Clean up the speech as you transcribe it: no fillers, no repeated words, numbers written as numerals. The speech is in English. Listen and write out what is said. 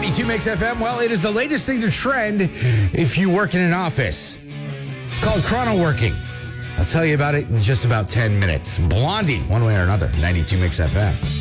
92 Mix FM. Well, it is the latest thing to trend if you work in an office. It's called chrono working. I'll tell you about it in just about 10 minutes. Blondie, one way or another, 92 Mix FM.